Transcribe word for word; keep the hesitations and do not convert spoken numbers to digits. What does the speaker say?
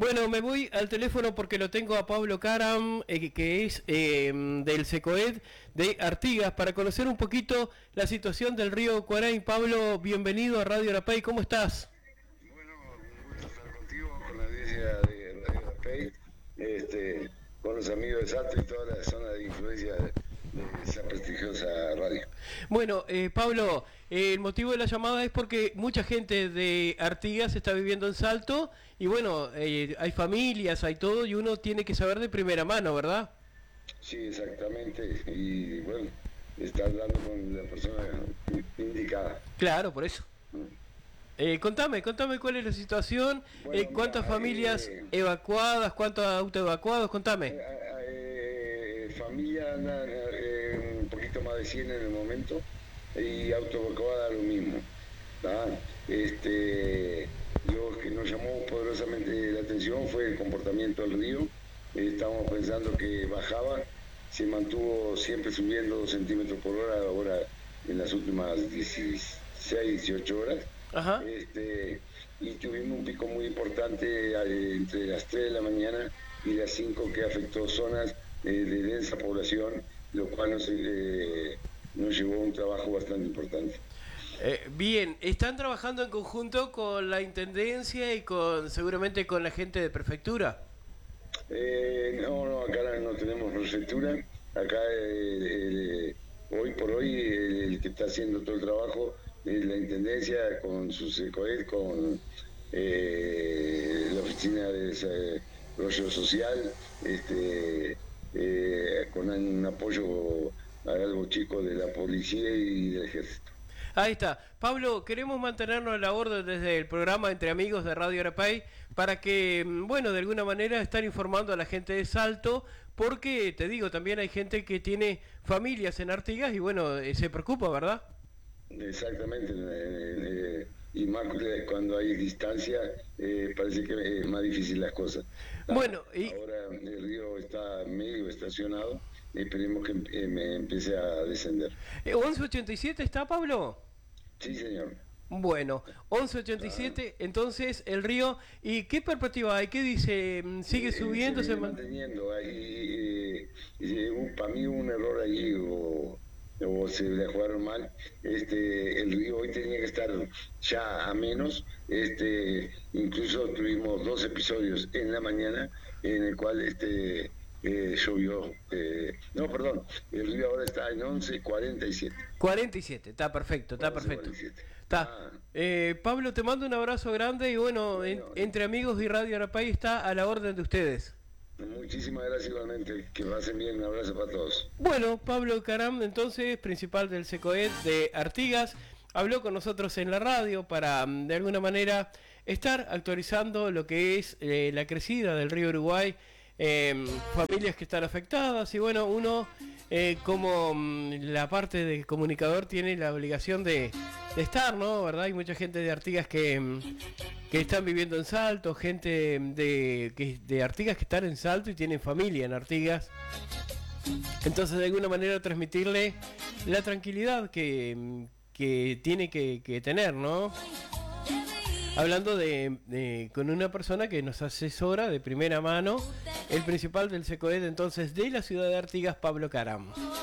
Bueno, me voy al teléfono porque lo tengo a Pablo Caram, eh, que es eh, del SECOED de Artigas, para conocer un poquito la situación del río Cuaray. Pablo, bienvenido a Radio Arapey, ¿cómo estás? Bueno, un gusto estar contigo, con la audiencia de Radio Arapey, este, con los amigos de Salto y toda la zona de influencia de, de esa prestigiosa radio. Bueno, eh, Pablo, eh, el motivo de la llamada es porque mucha gente de Artigas está viviendo en Salto y bueno, eh, hay familias, hay todo y uno tiene que saber de primera mano, ¿verdad? Sí, exactamente, y bueno, está hablando con la persona indicada. Claro, por eso. Eh, contame, contame cuál es la situación, Bueno, eh, cuántas mira, familias eh, evacuadas, cuántos autos evacuados, contame. Eh, eh, familia anda eh, un poquito más de cien en el momento y autoevacuada lo mismo. ¿tá? Este, lo que nos llamó poderosamente la atención fue el comportamiento del río. Eh, estábamos pensando que bajaba, se mantuvo siempre subiendo dos centímetros por hora, ahora en las últimas dieciséis, dieciocho horas. Ajá. Este, y tuvimos un pico muy importante eh, entre las tres de la mañana y las cinco que afectó zonas eh, de densa población, lo cual nos, eh, nos llevó a un trabajo bastante importante. Eh, bien, ¿están trabajando en conjunto con la Intendencia y con seguramente con la gente de Prefectura? Eh, no, no, acá no tenemos prefectura, acá eh, eh, hoy por hoy el, el que está haciendo todo el trabajo es la Intendencia con su SECOED, con eh, la Oficina de Desarrollo Social, este, eh, con un apoyo a algo chico de la policía y del ejército. Ahí está. Pablo, queremos mantenernos a la orden desde el programa Entre Amigos de Radio Arapey para que, bueno, de alguna manera estar informando a la gente de Salto, porque, te digo, también hay gente que tiene familias en Artigas y, bueno, eh, se preocupa, ¿verdad? Exactamente, eh, eh, y más cuando hay distancia, eh, parece que es más difícil las cosas. Ah, bueno, y... Ahora el río está medio estacionado, esperemos que eh, empiece a descender. Eh, ¿once ochenta y siete está, Pablo? Sí, señor. Bueno, once ochenta y siete, ah. Entonces el río, ¿y qué perspectiva hay? ¿Qué dice? ¿Sigue eh, subiendo? Se sigue manteniendo, ahí, eh, eh, para mí hubo un error allí, o... o se le jugaron mal. Este, el río hoy tenía que estar ya a menos, este, incluso tuvimos dos episodios en la mañana en el cual este eh, llovió, eh, no, perdón, el río ahora está en once cuarenta y siete. cuarenta y siete, está perfecto, está perfecto. Está. Ah. Eh, Pablo, te mando un abrazo grande y bueno, bueno en, Entre Amigos y Radio Arapey está a la orden de ustedes. Muchísimas gracias igualmente, que pasen bien, un abrazo para todos. Bueno, Pablo Caram, entonces, principal del SECOED de Artigas, habló con nosotros en la radio para, de alguna manera, estar actualizando lo que es eh, la crecida del río Uruguay, eh, familias que están afectadas y bueno, uno eh, como la parte de comunicador tiene la obligación de, de estar, ¿no? ¿Verdad? Hay mucha gente de Artigas que, que están viviendo en Salto, gente de, que, de Artigas que están en Salto y tienen familia en Artigas. Entonces, de alguna manera, transmitirle la tranquilidad que, que tiene que, que tener, ¿no? Hablando de, de con una persona que nos asesora de primera mano, el principal del SECOED entonces de la ciudad de Artigas, Pablo Caram.